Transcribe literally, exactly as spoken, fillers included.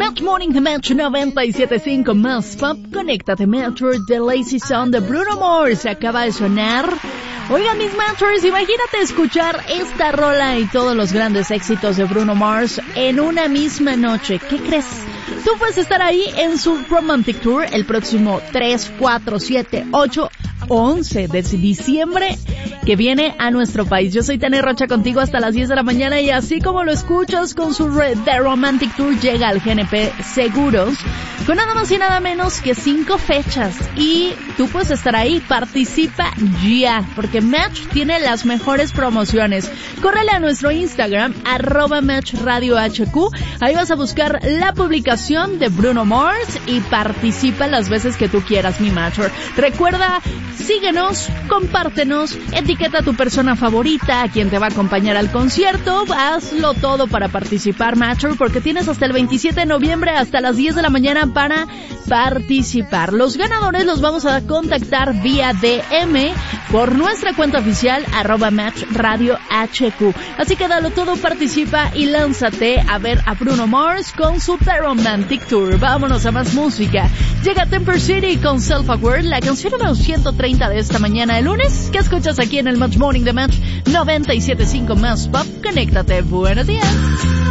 Match Morning The Match noventa y siete punto cinco más Pop. Conéctate, Metro, The Lazy Song de Bruno Mars acaba de sonar. Oigan, mis Matchers, imagínate escuchar esta rola y todos los grandes éxitos de Bruno Mars en una misma noche. ¿Qué crees? Tú puedes estar ahí en su Romantic Tour el próximo tres, cuatro, siete, ocho, once de diciembre que viene a nuestro país. Yo soy Tania Rocha contigo hasta las diez de la mañana y así como lo escuchas con su Red The Romantic Tour llega al G N P Seguros con nada más y nada menos que cinco fechas y tú puedes estar ahí. Participa ya porque Match tiene las mejores promociones. Córrele a nuestro Instagram arroba Match Radio H Q, ahí vas a buscar la publicación de Bruno Mars y participa las veces que tú quieras, mi Matcher. Recuerda, síguenos, compártenos, etiqueta a tu persona favorita, a quien te va a acompañar al concierto, hazlo todo para participar, Matcher, porque tienes hasta el veintisiete de noviembre hasta las diez de la mañana para participar. Los ganadores los vamos a contactar vía D M por nuestra cuenta oficial arroba Match Radio H Q. Así que dalo todo, participa y lánzate a ver a Bruno Mars con su The Romantic Tour. Vámonos a más música. Llega Temper City con Self Aware, la canción número ciento treinta de esta mañana de lunes, que escuchas aquí en el Match Morning The Match noventa y siete punto cinco más Pop. Conéctate. Buenos días.